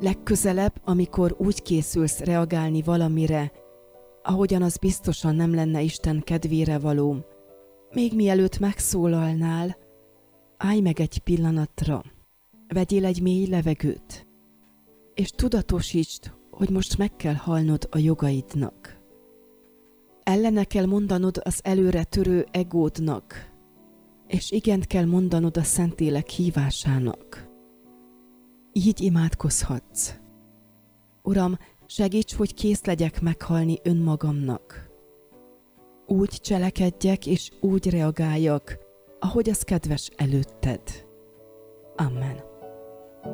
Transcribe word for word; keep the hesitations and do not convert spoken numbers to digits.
Legközelebb, amikor úgy készülsz reagálni valamire, ahogyan az biztosan nem lenne Isten kedvére való, még mielőtt megszólalnál, állj meg egy pillanatra, vegyél egy mély levegőt, és tudatosítsd, hogy most meg kell halnod a jogaidnak. Ellene kell mondanod az előre törő egódnak, és igent kell mondanod a Szentlélek hívásának. Így imádkozhatsz. Uram, segíts, hogy kész legyek meghalni önmagamnak. Úgy cselekedjek és úgy reagáljak, ahogy az kedves előtted. Amen.